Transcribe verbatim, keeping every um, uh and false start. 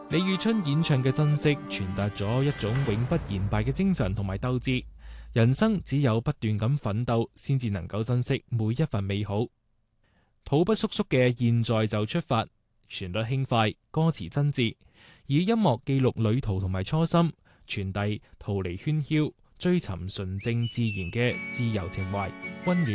李宇春演唱嘅珍惜，傳達咗一種永不言敗嘅精神同埋鬥志。人生只有不斷咁奮鬥，先至能夠珍惜每一份美好。土不叔叔嘅現在就出發，旋律輕快，歌詞真摯，以音樂記錄旅途同埋初心，傳遞逃離喧囂、追尋純正自然嘅自由情懷，溫暖